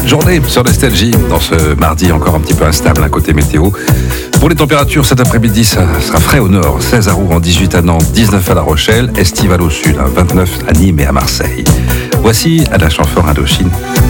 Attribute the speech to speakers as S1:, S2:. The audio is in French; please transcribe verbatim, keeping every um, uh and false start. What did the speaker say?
S1: journée sur Nostalgie, dans ce mardi encore un petit peu instable, un côté météo. Pour les températures, cet après-midi, ça sera frais au nord, seize à Rouen, dix-huit à Nantes, dix-neuf à La Rochelle, estival au sud, vingt-neuf à Nîmes et à Marseille. Voici Ada Chanfort Indochine.